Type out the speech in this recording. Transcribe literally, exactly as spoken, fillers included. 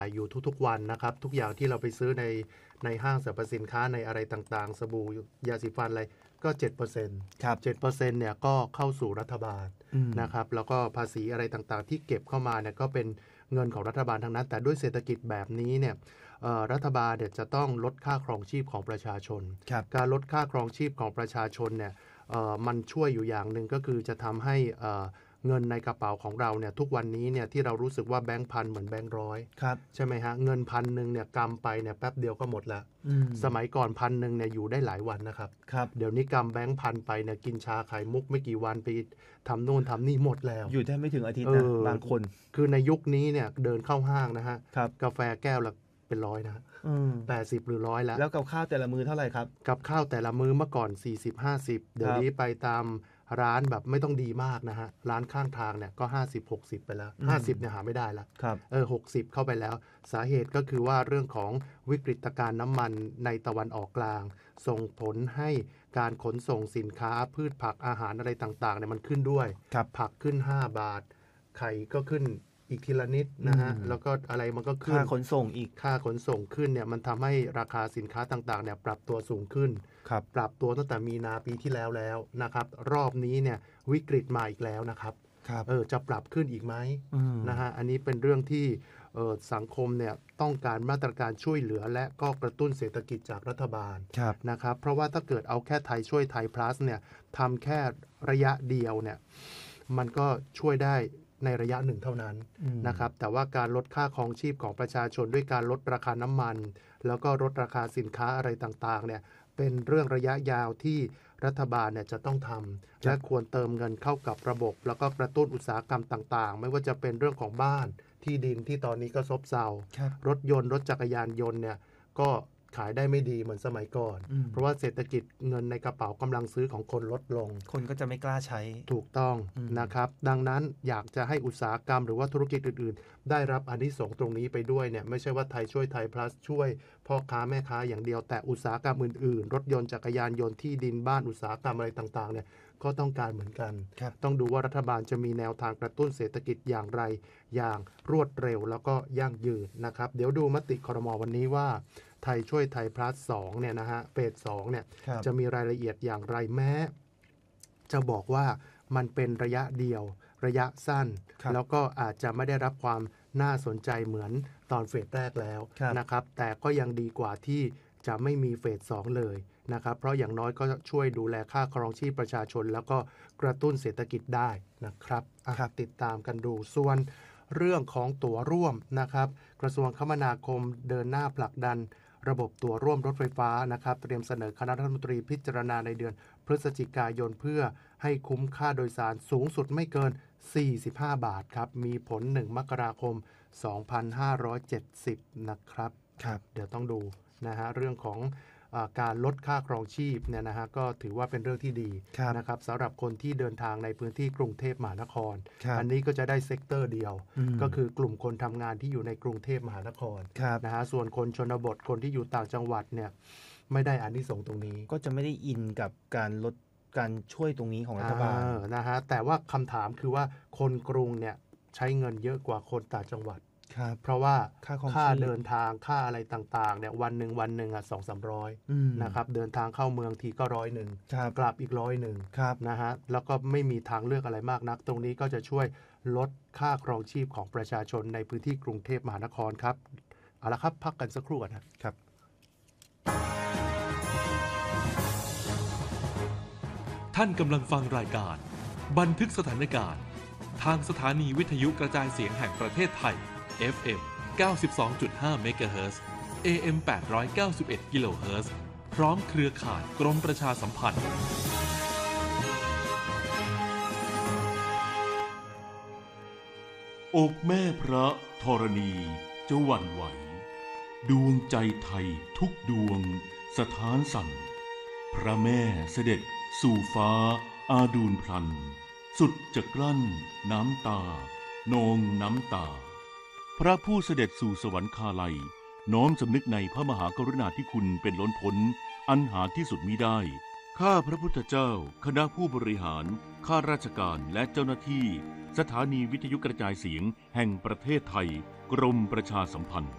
อยู่ทุกๆวันนะครับทุกอย่างที่เราไปซื้อในในห้างสรรพสินค้าในอะไรต่างๆสบู่ยาสีฟันอะไรก็ เจ็ดเปอร์เซ็นต์ครับเจ็ดเปอร์เซ็นต์ เนี่ยก็เข้าสู่รัฐบาลนะครับแล้วก็ภาษีอะไรต่างๆที่เก็บเข้ามาเนี่ยก็เป็นเงินของรัฐบาลทั้งนั้นแต่ด้วยเศรษฐกิจแบบนี้เนี่ยรัฐบาลเนี่ยจะต้องลดค่าครองชีพของประชาชนการลดค่าครองชีพของประชาชนเนี่ยมันช่วยอยู่อย่างหนึ่งก็คือจะทำให้เงินในกระเป๋าของเราเนี่ยทุกวันนี้เนี่ยที่เรารู้สึกว่าแบงค์พันเหมือนแบงค์ร้อยใช่ไหมฮะเงินพันหนึ่งเนี่ยกำไปเนี่ยแป๊บเดียวก็หมดแล้วสมัยก่อนพันหนึ่งเนี่ยอยู่ได้หลายวันนะครับเดี๋ยวนี้กำแบงค์พันไปเนี่ยกินชาไข่มุกไม่กี่วันไปทำโน่นทำนี่หมดแล้วอยู่ได้ไม่ถึงอาทิตย์นะบางคนคือในยุคนี้เนี่ยเดินเข้าห้างนะฮะกาแฟแก้วละเป็นร้อยนะแปดสิบหรือร้อยแล้วแล้วกับข้าวแต่ละมื้อเท่าไหร่ครับกับข้าวแต่ละมื้อเมื่อก่อนสี่สิบ ห้าสิบเดี๋ยวนี้ไปตามร้านแบบไม่ต้องดีมากนะฮะร้านข้างทางเนี่ยก็ห้าสิบ หกสิบไปแล้วห้าสิบเนี่ยหาไม่ได้แล้วเออหกสิบเข้าไปแล้วสาเหตุก็คือว่าเรื่องของวิกฤตการณ์น้ำมันในตะวันออกกลางส่งผลให้การขนส่งสินค้าพืชผักอาหารอะไรต่างๆเนี่ยมันขึ้นด้วยผักขึ้นห้าบาทไข่ก็ขึ้นอีกทีละนิดนะฮะแล้วก็อะไรมันก็ขึ้นค่าขนส่งอีกค่าขนส่งขึ้นเนี่ยมันทำให้ราคาสินค้าต่างๆเนี่ยปรับตัวสูงขึ้นปรับตัวตั้งแต่มีนาปีที่แล้วแล้วนะครับรอบนี้เนี่ยวิกฤตมาอีกแล้วนะครับเออจะปรับขึ้นอีกไหมนะฮะอันนี้เป็นเรื่องที่สังคมเนี่ยต้องการมาตรการช่วยเหลือและก็กระตุ้นเศรษฐกิจจากรัฐบาลนะครับเพราะว่าถ้าเกิดเอาแค่ไทยช่วยไทย plus เนี่ยทำแค่ระยะเดียวเนี่ยมันก็ช่วยได้ในระยะหนึ่งเท่านั้นนะครับแต่ว่าการลดค่าครองชีพของประชาชนด้วยการลดราคาน้ำมันแล้วก็ลดราคาสินค้าอะไรต่างๆเนี่ยเป็นเรื่องระยะยาวที่รัฐบาลเนี่ยจะต้องทำและควรเติมเงินเข้ากับระบบแล้วก็กระตุ้นอุตสาหกรรมต่างๆไม่ว่าจะเป็นเรื่องของบ้านที่ดินที่ตอนนี้ก็ซบเซารถยนต์รถจักรยานยนต์เนี่ยก็ขายได้ไม่ดีเหมือนสมัยก่อนเพราะว่าเศรษฐกิจเงินในกระเป๋ากำลังซื้อของคนลดลงคนก็จะไม่กล้าใช้ถูกต้องนะครับดังนั้นอยากจะให้อุตสาหกรรมหรือว่าธุรกิจอื่นๆได้รับอานิสงส์ตรงนี้ไปด้วยเนี่ยไม่ใช่ว่าไทยช่วยไทย plus ช่วยพ่อค้าแม่ค้าอย่างเดียวแต่อุตสาหกรรมอื่นๆรถยนต์จักรยานยนต์ที่ดินบ้านอุตสาหกรรมอะไรต่างๆเนี่ยก็ต้องการเหมือนกันต้องดูว่ารัฐบาลจะมีแนวทางกระตุ้นเศรษฐกิจอย่างไรอย่างรวดเร็วแล้วก็ยั่งยืนนะครับเดี๋ยวดูมติครม.วันนี้ว่าไทยช่วยไทย plus สองเนี่ยนะฮะเฟสสองเนี่ยจะมีรายละเอียดอย่างไรแม้จะบอกว่ามันเป็นระยะเดียวระยะสั้นแล้วก็อาจจะไม่ได้รับความน่าสนใจเหมือนตอนเฟสแรกแล้วนะครับแต่ก็ยังดีกว่าที่จะไม่มีเฟสสองเลยนะครับเพราะอย่างน้อยก็ช่วยดูแลค่าครองชีพประชาชนแล้วก็กระตุ้นเศรษฐกิจได้นะครับติดตามกันดูส่วนเรื่องของตั๋วร่วมนะครับกระทรวงคมนาคมเดินหน้าผลักดันระบบตั๋วร่วมรถไฟฟ้านะครับเตรียมเสนอคณะรัฐมนตรีพิจารณาในเดือนพฤศจิกายนเพื่อให้คุ้มค่าโดยสารสูงสุดไม่เกินสี่สิบห้าบาทครับมีผลหนึ่งมกราคมสองพันห้าร้อยเจ็ดสิบนะครับครับเดี๋ยวต้องดูนะฮะเรื่องของการลดค่าครองชีพเนี่ยนะฮะก็ถือว่าเป็นเรื่องที่ดีนะครับสำหรับคนที่เดินทางในพื้นที่กรุงเทพมหานครอันนี้ก็จะได้เซกเตอร์เดียวก็คือกลุ่มคนทำงานที่อยู่ในกรุงเทพมหานครนะฮะส่วนคนชนบทคนที่อยู่ต่างจังหวัดเนี่ยไม่ได้อานิสงส์ตรงนี้ก็จะไม่ได้อินกับการลดการช่วยตรงนี้ของรัฐบาลนะฮะแต่ว่าคำถามคือว่าคนกรุงเนี่ยใช้เงินเยอะกว่าคนต่างจังหวัดเพราะว่าค่า, ค่าเดินทางค่าอะไรต่างๆเนี่ยวันหนึ่งวันหนึ่งอ่ะสองสามร้อยนะครับเดินทางเข้าเมืองทีก็ร้อยหนึ่งกลับอีกร้อยหนึ่งนะฮะแล้วก็ไม่มีทางเลือกอะไรมากนักตรงนี้ก็จะช่วยลดค่าครองชีพของประชาชนในพื้นที่กรุงเทพมหานครครับเอาละครับพักกันสักครู่นะครับท่านกำลังฟังรายการบันทึกสถานการณ์ทางสถานีวิทยุกระจายเสียงแห่งประเทศไทย เอฟ เอ็ม เก้าสิบสองจุดห้า เมกะเฮิรตซ์ เอ เอ็ม แปดร้อยเก้าสิบเอ็ด กิโลเฮิรตซ์ พร้อมเครือข่ายกรมประชาสัมพันธ์อกแม่พระธรณีจะหวั่นไหวดวงใจไทยทุกดวงสถานสั่นพระแม่เสด็จสู่ฟ้าอาดูลพลันสุดจะกลั้นน้ำตานองน้ำตาพระผู้เสด็จสู่สวรรคาลัยน้อมสำนึกในพระมหากรุณาธิคุณเป็นล้นพ้นอันหาที่สุดมิได้ข้าพระพุทธเจ้าคณะผู้บริหารข้าราชการและเจ้าหน้าที่สถานีวิทยุกระจายเสียงแห่งประเทศไทยกรมประชาสัมพันธ์